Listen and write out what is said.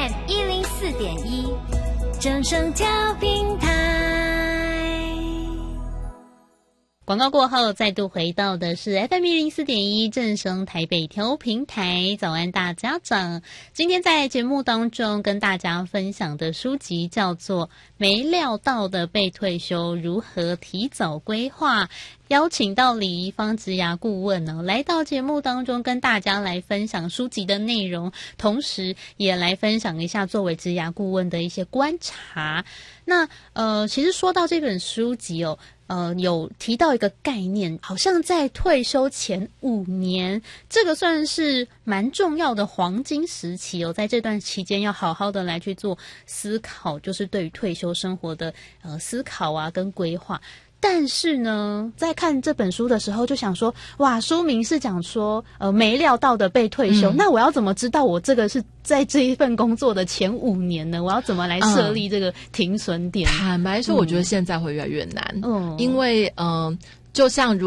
FM 104.1正声调平台。 广告过后，再度回到的是 FM 104.1正声台北调平台。早安大家长，今天在节目当中跟大家分享的书籍叫做《没料到的被退休，如何提早规划》，邀请到李宜芳职涯顾问呢，来到节目当中跟大家来分享书籍的内容，同时也来分享一下作为职涯顾问的一些观察。那其实说到这本书籍哦，有提到一个概念，好像在退休前5年，这个算是蛮重要的黄金时期哦。在这段期间，要好好的来去做思考，就是对于退休生活的思考啊跟规划。但是呢，在看这本书的时候就想说，哇，书名是讲说没料到的被退休，那我要怎么知道我这个是在这一份工作的前5年呢？我要怎么来设立这个停损点？ 坦白说，我觉得现在会越来越难，因为就像